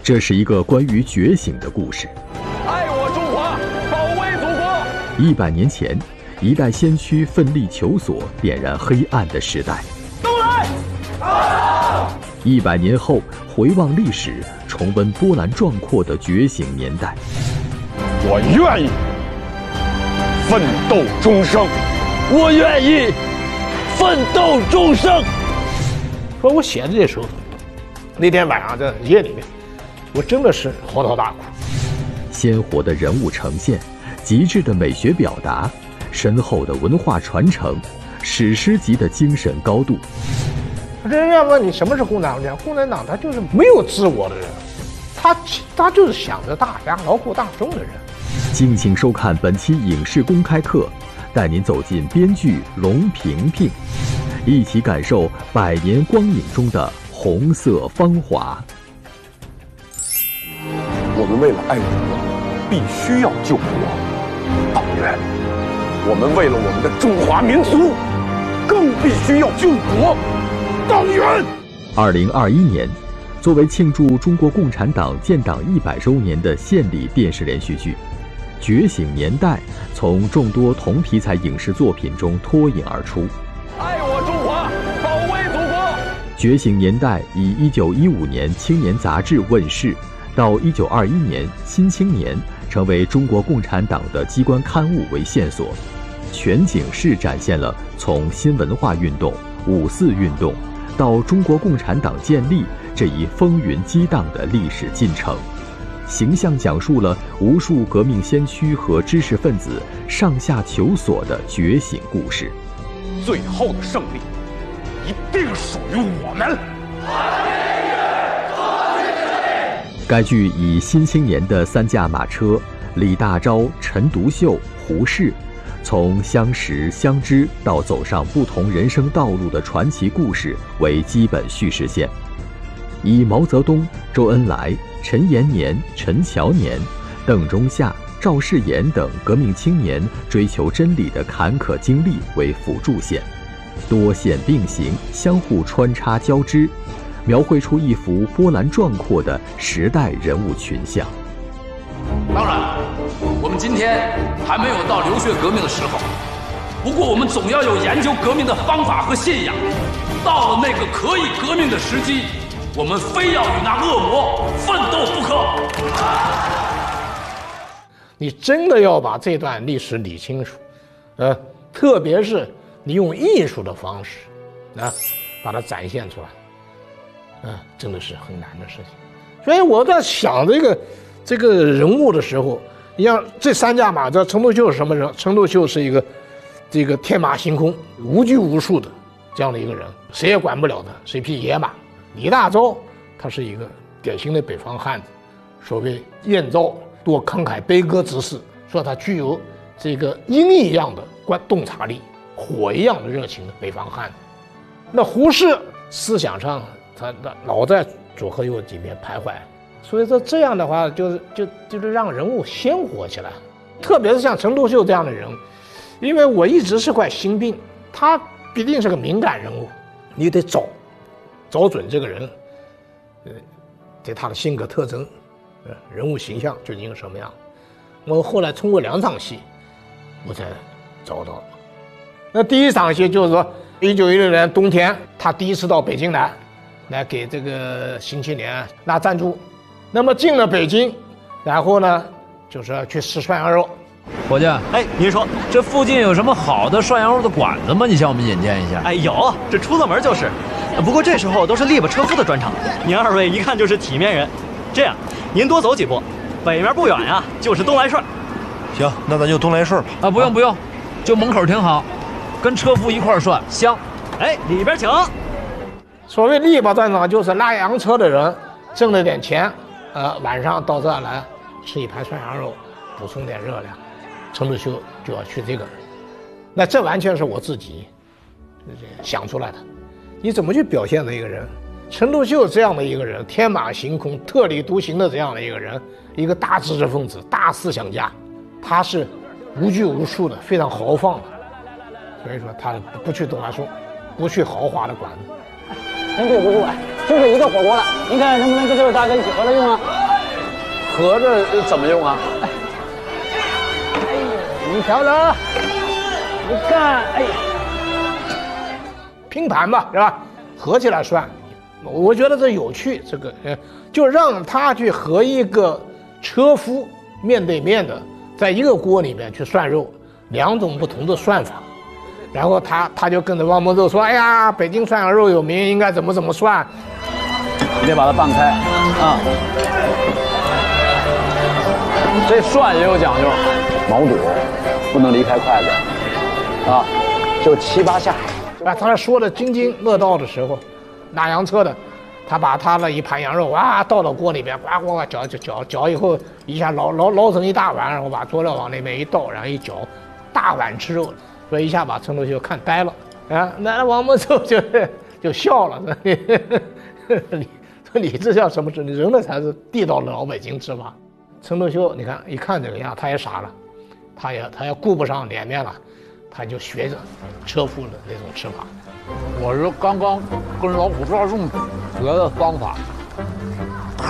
这是一个关于觉醒的故事。 爱我中华，保卫祖国。 100年前，一代先驱奋力求索，点燃黑暗的时代。 都来 ！100年后，回望历史，重温波澜壮阔的觉醒年代。 我愿意奋斗终生， 我愿意奋斗终生。 说我写的这首，那天晚上在夜里面，我真的是嚎啕大哭。 鲜活的人物呈现，极致的美学表达，深厚的文化传承，史诗级的精神高度。 人家问你什么是共产党？共产党他就是没有自我的人，他就是想着大家劳苦大众的人。 敬请收看本期影视公开课，带您走进编剧龙萍萍，一起感受100年光影中的红色芳华。 我们为了爱国，必须要救国。党员，我们为了我们的中华民族，更必须要救国。党员。 2021年，作为庆祝中国共产党建党100周年的献礼电视连续剧《觉醒年代》从众多同题材影视作品中脱颖而出。 爱我中华，保卫祖国。 《觉醒年代》以1915年《青年》杂志问世，到1921年《新青年》成为中国共产党的机关刊物为线索，全景式展现了从新文化运动、5·4运动到中国共产党建立这一风云激荡的历史进程，形象讲述了无数革命先驱和知识分子上下求索的觉醒故事。 最后的胜利一定属于我们。 该剧以新青年的3驾马车李大钊、陈独秀、胡适，从相识相知到走上不同人生道路的传奇故事为基本叙事线，以毛泽东、周恩来、陈延年、陈乔年、邓中夏、赵世炎等革命青年追求真理的坎坷经历为辅助线，多线并行，相互穿插交织，描绘出一幅波澜壮阔的时代人物群像。 当然，我们今天还没有到流血革命的时候，不过我们总要有研究革命的方法和信仰。到了那个可以革命的时机，我们非要与那恶魔奋斗不可。 你真的要把这段历史理清楚，特别是你用艺术的方式，把它展现出来，真的是很难的事情。所以我在想这个人物的时候，你像这3驾马车，陈独秀是什么人？陈独秀是一个这个天马行空、无拘无束的这样的一个人，谁也管不了他，是一匹野马。李大钊他是一个典型的北方汉子，所谓燕赵多慷慨悲歌之士，说他具有这个鹰一样的洞察力，火一样的热情的北方汉子。那胡适思想上他老在左和右几边徘徊，所以说这样的话就是让人物鲜活起来，特别是像陈独秀这样的人，因为我一直是块心病，他必定是个敏感人物，你得找准这个人，对他的性格特征，人物形象究竟是什么样。我后来通过2场戏，我才找到了。那第一场戏就是说，1916年冬天，他第一次到北京来给这个新青年拿赞助。那么进了北京，然后呢，就是要去吃涮羊肉。 伙计，您说这附近有什么好的涮羊肉的馆子吗？你向我们引荐一下。 有，这出了门就是。不过这时候都是力巴车夫的专场，您2位一看就是体面人。这样，您多走几步，北面不远呀，就是东来顺。 行，那咱就东来顺吧。 不用，就门口挺好，跟车夫一块涮香。 里边请。 所谓力巴专场，就是拉洋车的人挣了点钱，晚上到这儿来吃一盘涮羊肉，补充点热量。陈独秀就要去这个，那这完全是我自己想出来的。你怎么去表现的一个人？陈独秀这样的一个人，天马行空、特立独行的这样的一个人，一个大知识分子、大思想家，他是无拘无束的，非常豪放的。所以说他不去东来顺，不去豪华的馆子。 人对不住啊，就这一个火锅了，您看能不能跟这位大哥一起合着用啊？ 合着怎么用啊？ 你瞧着，你看，哎，拼盘吧，是吧？合起来涮，我觉得这有趣。这个，就让他去和一个车夫面对面的，在一个锅里面去涮肉，两种不同的涮法。然后他就跟着王蒙寿说：“哎呀，北京涮羊肉有名，应该怎么涮。” 你得把它拌开啊。这涮也有讲究，毛肚不能离开筷子啊，就7、8下。 啊，他说的津津乐道的时候，拉洋车的，他把他的一盘羊肉啊倒到锅里边，呱呱搅以后，一下捞成一大碗，然后把佐料往那边一倒，然后一搅，大碗吃肉，所以一下把陈独秀看呆了啊。那王蒙寿就笑了，你这叫什么吃？你扔的才是地道的老北京吃法。陈独秀，你看一看这个样，他也傻了，他也顾不上脸面了，他就学着车夫的那种吃法。 我是刚刚跟老虎抓粽子学的方法。